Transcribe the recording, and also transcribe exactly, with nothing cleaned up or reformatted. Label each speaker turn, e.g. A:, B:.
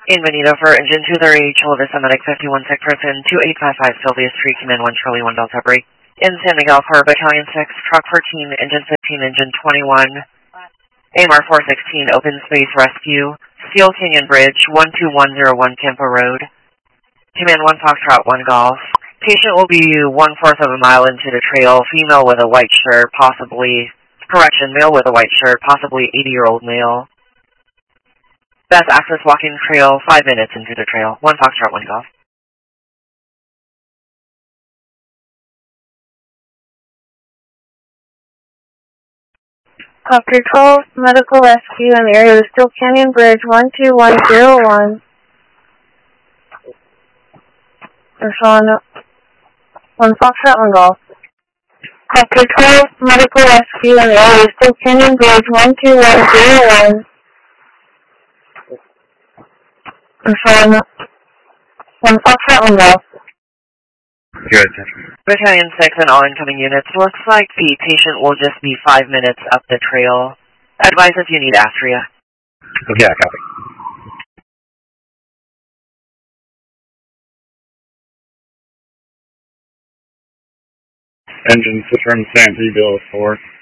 A: In Bonito for Engine two thirty, Chula Vista Medic fifty-one sick person, two eight five five Sylvia Street, Command one Charlie one Delta Break. In San Miguel for Battalion six, Truck fourteen, Engine fifteen, Engine twenty-one. A M R four sixteen, Open Space Rescue, Steel Canyon Bridge, one two one zero one Tampa Road. Command one Foxtrot one Golf. Patient will be one-fourth of a mile into the trail, female with a white shirt, possibly, correction, male with a white shirt, possibly eighty-year-old male. Best access walking trail, five minutes into the trail. One Foxtrot, one Golf.
B: Copter twelve, medical rescue in the area of Steel Canyon Bridge, one two one zero one. They're showing up. One Foxtrot, one Golf. Copter twelve, medical rescue in the area of Steel Canyon Bridge, one two one zero one. I'm showing up. One Foxtrot, one Golf.
C: Good.
A: Battalion six and all incoming units. Looks like the patient will just be five minutes up the trail. Advise if you need Astria.
C: Okay, I copy. Engine Citroen Santee, Bill four.